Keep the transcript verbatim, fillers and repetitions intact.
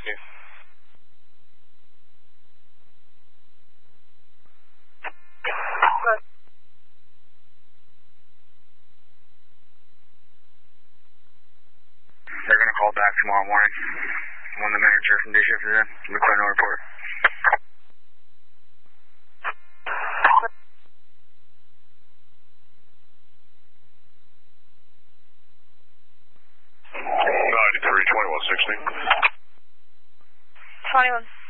you. They're going to call back tomorrow morning when the manager from day shift is in. Request no report. ninety-three, twenty-one sixty. twenty-one.